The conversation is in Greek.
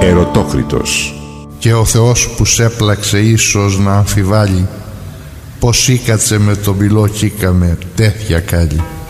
Ερωτόκριτος. Και ο Θεός που σ' έπλαξε ίσως να αμφιβάλλει πως ήκατσε με τον πυλό κι ήκαμε τέτοια κάλλη.